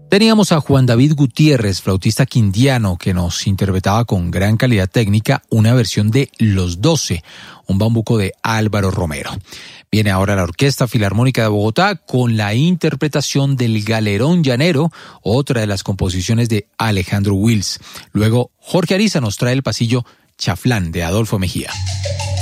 Teníamos a Juan David Gutiérrez, flautista quindiano, que nos interpretaba con gran calidad técnica una versión de Los 12, un bambuco de Álvaro Romero. Viene ahora la Orquesta Filarmónica de Bogotá con la interpretación del Galerón Llanero, otra de las composiciones de Alejandro Wills. Luego, Jorge Ariza nos trae el pasillo Chaflán de Adolfo Mejía.